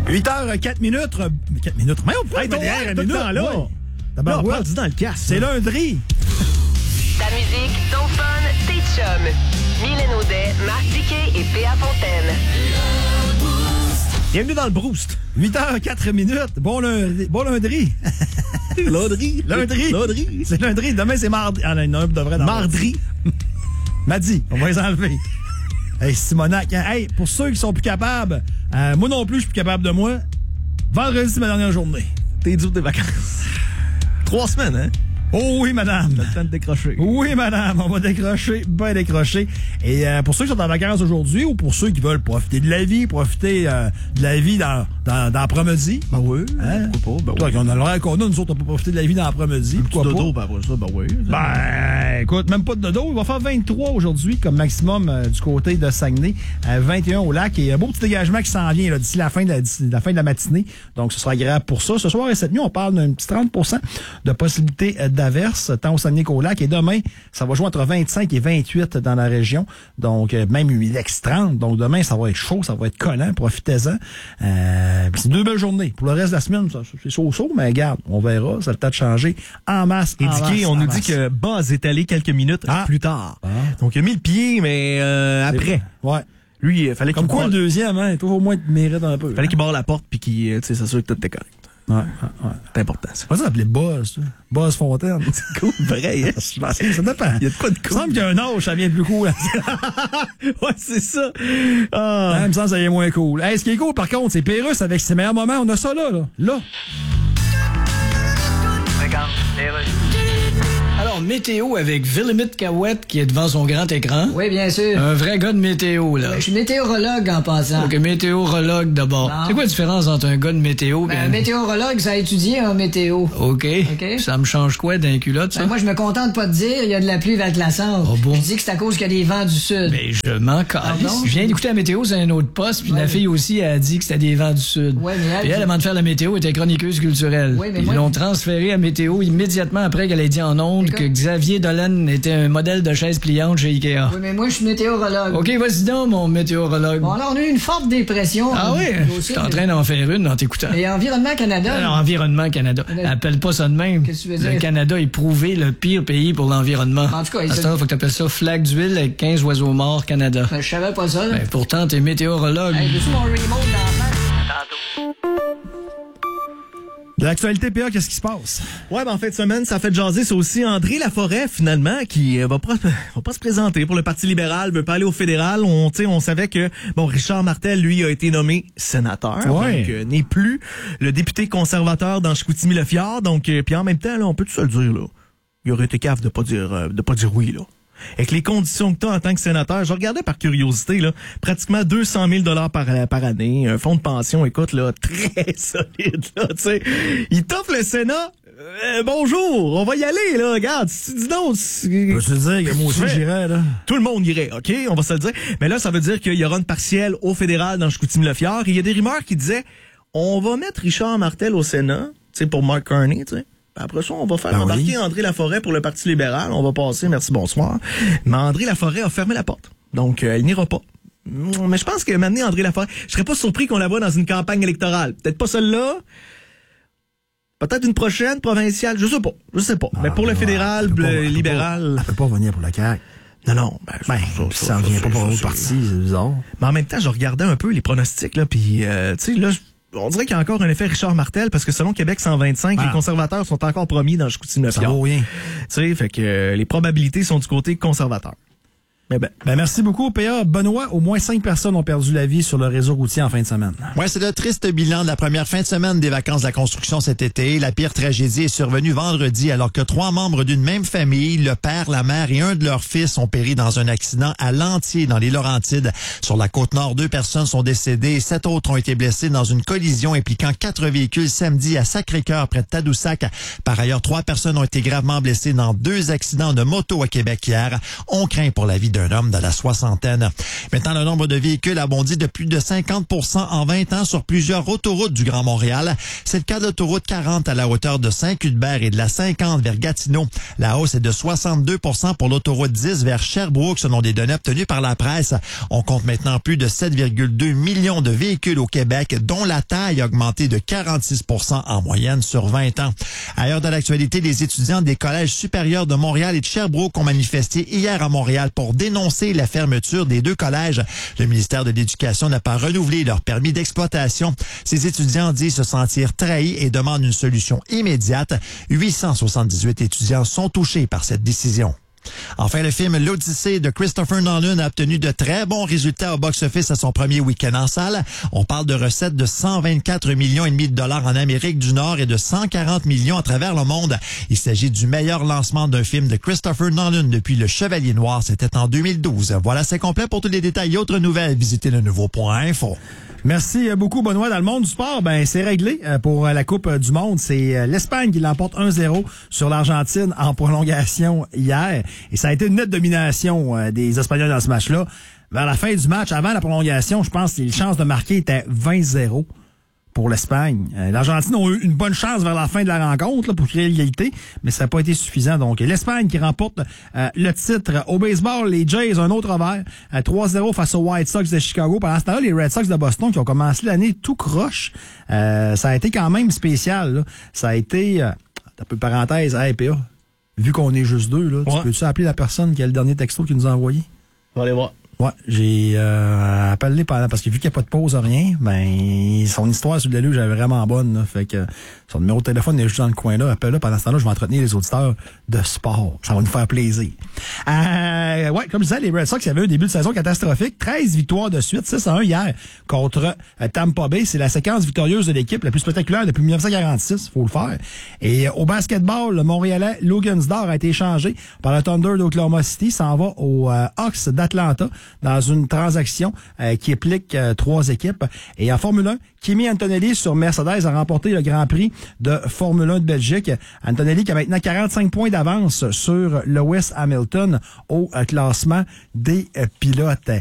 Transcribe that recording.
8h04 minutes. 4 minutes. Mais on peut derrière une minute là. D'abord, on dit dans le casque. C'est lundi. Ta musique, ton fun, tes chums. Mylène Audet, Marc Diquet et P.A. Fontaine. Bienvenue dans le Boost. 8h04 minutes. Bon lundi. Lundi. C'est lundi. Demain, c'est mardi. Ah non, devrait Mardi. Mardi. On va les enlever. Hey, Simonac. Hey, pour ceux qui sont plus capables, moi non plus, je suis plus capable de moi. Vendredi, c'est ma dernière journée. T'es dû des vacances. 3 semaines, hein? Oh oui, madame. T'as le temps de décrocher. Oui, madame. On va décrocher, bien décrocher. Et pour ceux qui sont en vacances aujourd'hui ou pour ceux qui veulent profiter de la vie, profiter de la vie dans l'après-midi. Ben oui. Hein? Pourquoi pas? Ben toi, oui. on a l'horaire qu'on a, nous autres, on peut profiter de la vie dans l'après-midi. Pourquoi dodo, pas? ben après ça, ben oui. Ben, écoute, même pas de dodo. Il va faire 23 aujourd'hui comme maximum du côté de Saguenay. 21 au lac. Et un beau petit dégagement qui s'en vient là, d'ici la fin de la matinée. Donc, ce sera agréable pour ça. Ce soir et cette nuit, on parle d'un petit 30% de possibilité d'averse, tant au Saguenay qu'au lac. Et demain, ça va jouer entre 25 et 28 dans la région. Donc, même il est 30. Donc, demain, ça va être chaud, ça va être collant. Profitez-en. C'est 2 belles journées. Pour le reste de la semaine, c'est so-so, mais regarde, on verra. Ça a le temps de changer en masse. Indiqué, on nous dit que Buzz est allé quelques minutes plus tard. Ah. Donc, il a mis le pied, mais après. Ouais. Lui, il fallait qu'il Comme quoi, le deuxième, hein, il trouve au moins de mérite un peu. Fallait qu'il barre la porte puis qu'il s'assure que tout était correct. Ouais. C'est important, ça. On va s'appeler Buzz, tu sais. Buzz Fontaine. C'est cool, vrai, hein? Ça dépend. Il y a de quoi de cool. Il me semble qu'il y a un âge, ça vient plus cool. Ouais, c'est ça. Il me semble que ça vient moins cool. Hey, ce qui est cool, par contre, c'est Pérusse avec ses meilleurs moments. On a ça là. Alors, météo avec Villemit Cahouette qui est devant son grand écran. Oui, bien sûr. Un vrai gars de météo, là. Je suis météorologue en passant. Donc, météorologue d'abord. Bon. C'est quoi la différence entre un gars de météo et Un météorologue, ça a étudié en météo. OK. OK. Ça me change quoi d'un culotte, ça? Ben, moi, je me contente pas de dire, il y a de la pluie verglaçante. Oh bon? Je dis que c'est à cause qu'il y a des vents du sud. Mais je m'en calisse. Pardon? Je viens d'écouter la météo sur un autre poste, puis Ouais. la fille aussi a dit que c'était des vents du sud. Ouais, mais elle, Puis elle, avant de faire la météo, était chroniqueuse culturelle. Ouais, mais Puis moi- ils l'ont transférée à météo immédiatement après qu'elle ait dit en ondes D'accord. que Xavier Dolan était un modèle de chaise pliante chez Ikea. Oui, mais moi, je suis météorologue. OK, vas-y donc, mon météorologue. Bon, alors, on a eu une forte dépression. Ah oui? Je suis en train d'en faire une en t'écoutant. Et Environnement Canada. Alors, Environnement Canada. Appelle pas ça de même. Qu'est-ce que tu veux dire? Le Canada est prouvé le pire pays pour l'environnement. En tout cas, à ce temps, faut que t'appelles ça flaque d'huile avec 15 oiseaux morts Canada. Ben, je savais pas ça. Ben, pourtant, t'es météorologue. Hey, veux-tu mon remote dans la face? De l'actualité, PA, qu'est-ce qui se passe? Ouais, ben en fin de semaine, ça fait jaser. C'est aussi André Laforêt, finalement, qui va pas se présenter pour le Parti libéral, veut pas aller au fédéral. On savait que, Richard Martel, lui, a été nommé sénateur. Ouais. Donc, n'est plus le député conservateur dans Chicoutimi-Le-Fjord. Donc, puis en même temps, là, on peut tout se le dire, là. Il aurait été cave de pas dire oui, là. Avec les conditions que tu as en tant que sénateur, je regardais par curiosité, là, pratiquement 200 000 $ par année, un fonds de pension, écoute, là, très solide, là, tu sais. Il t'offre le Sénat. Bonjour, on va y aller, là, regarde, si tu dis non, Je peux te dire que moi aussi, j'irais, là. tout le monde irait, OK? On va se le dire. Mais là, ça veut dire qu'il y aura une partielle au fédéral dans Chicoutimi-Le-Fjord. Et il y a des rumeurs qui disaient, on va mettre Richard Martel au Sénat, tu sais, pour Mark Carney, tu sais. Après ça, on va faire embarquer André Laforêt pour le Parti libéral. On va passer, merci, bonsoir. Mais André Laforêt a fermé la porte. Donc, il n'ira pas. Mais je pense que maintenant, André Laforêt, je serais pas surpris qu'on la voie dans une campagne électorale. Peut-être pas celle-là. Peut-être une prochaine provinciale. Je sais pas. Mais pour le fédéral, le libéral. Elle peut pas venir pour la CAQ. Non. Ça en vient pas pour l'autre parti, c'est bizarre. Mais en même temps, je regardais un peu les pronostics, là, puis, tu sais, là, on dirait qu'il y a encore un effet Richard Martel, parce que selon Québec 125, les conservateurs sont encore premiers dans le Chicoutimi-Le-Fjord. Ça vaut rien. Tu sais, fait que les probabilités sont du côté conservateur. Mais merci beaucoup, PA. Benoît, au moins 5 personnes ont perdu la vie sur le réseau routier en fin de semaine. Ouais, c'est le triste bilan de la première fin de semaine des vacances de la construction cet été. La pire tragédie est survenue vendredi alors que 3 membres d'une même famille, le père, la mère et un de leurs fils ont péri dans un accident à Lantier, dans les Laurentides. Sur la Côte-Nord, 2 personnes sont décédées et 7 autres ont été blessées dans une collision impliquant 4 véhicules samedi à Sacré-Cœur près de Tadoussac. Par ailleurs, 3 personnes ont été gravement blessées dans 2 accidents de moto à Québec hier. On craint pour la vie de d'un homme de la soixantaine. Maintenant, le nombre de véhicules a bondi de plus de 50% en 20 ans sur plusieurs autoroutes du Grand Montréal. C'est le cas de l'autoroute 40 à la hauteur de Saint-Cuthbert et de la 50 vers Gatineau. La hausse est de 62% pour l'autoroute 10 vers Sherbrooke, selon des données obtenues par la presse. On compte maintenant plus de 7,2 millions de véhicules au Québec, dont la taille a augmenté de 46% en moyenne sur 20 ans. Ailleurs dans l'actualité, les étudiants des collèges supérieurs de Montréal et de Sherbrooke ont manifesté hier à Montréal pour dénoncer la fermeture des deux collèges. Le ministère de l'Éducation n'a pas renouvelé leur permis d'exploitation. Ces étudiants disent se sentir trahis et demandent une solution immédiate. 878 étudiants sont touchés par cette décision. Enfin, le film L'Odyssée de Christopher Nolan a obtenu de très bons résultats au box-office à son premier week-end en salle. On parle de recettes de 124,5 millions de dollars en Amérique du Nord et de 140 millions à travers le monde. Il s'agit du meilleur lancement d'un film de Christopher Nolan depuis Le Chevalier Noir. C'était en 2012. Voilà, c'est complet. Pour tous les détails et autres nouvelles, visitez le nouveau.info. Merci beaucoup, Benoît. Dans le monde du sport, c'est réglé pour la Coupe du Monde. C'est l'Espagne qui l'emporte 1-0 sur l'Argentine en prolongation hier. Et ça a été une nette domination des Espagnols dans ce match-là. Vers la fin du match, avant la prolongation, je pense que les chances de marquer étaient 20-0 pour l'Espagne. L'Argentine a eu une bonne chance vers la fin de la rencontre là, pour créer l'égalité, mais ça n'a pas été suffisant. Donc, l'Espagne qui remporte le titre. Au baseball, les Jays, un autre revers, 3-0 face aux White Sox de Chicago. Pendant ce temps-là, les Red Sox de Boston qui ont commencé l'année tout croche. Ça a été quand même spécial. Là. Ça a été, un peu parenthèse, hey, PA, vu qu'on est juste deux, là, tu peux-tu appeler la personne qui a le dernier texto qu'il nous a envoyé? On va aller voir. Ouais, j'ai appelé parce que vu qu'il n'y a pas de pause, rien, son histoire sur le lieu, j'avais vraiment bonne. Là, fait que son numéro de téléphone est juste dans le coin là. Appelle-là. Pendant ce temps-là, je vais entretenir les auditeurs de sport. Ça va nous faire plaisir. Ouais, comme je disais, les Red Sox avaient un début de saison catastrophique. 13 victoires de suite, 6-1 hier contre Tampa Bay. C'est la séquence victorieuse de l'équipe la plus spectaculaire depuis 1946, faut le faire. Et au basketball, le Montréalais Logan Zdar a été échangé par le Thunder d'Oklahoma City. S'en va aux Hawks d'Atlanta dans une transaction qui implique 3 équipes. Et en Formule 1, Kimi Antonelli sur Mercedes a remporté le Grand Prix de Formule 1 de Belgique. Antonelli qui a maintenant 45 points d'avance sur Lewis Hamilton au classement des pilotes.